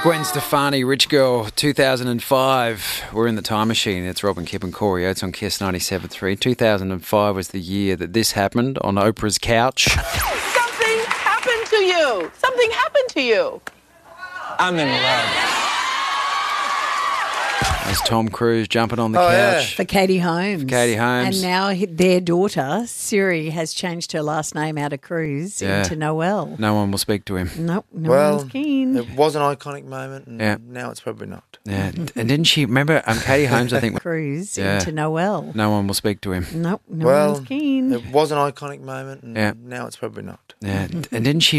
Gwen Stefani, Rich Girl, 2005. We're in the time machine. It's Robin, Kip and Corey Oates on Kiss 97.3. 2005 was the year that this happened on Oprah's couch. Something happened to you. Something happened to you. I'm in love. There's Tom Cruise jumping on the couch. For Katie Holmes. Katie Holmes. And now their daughter, Siri, has changed her last name out of Cruz into Noel. No one will speak to him. Nope, no one's keen. It was an iconic moment, and now it's probably not. Yeah, and didn't she remember Katie Holmes? I think Cruz into Noel. No one will speak to him. Nope, no one's keen. It was an iconic moment, and now it's probably not. Yeah, and didn't she?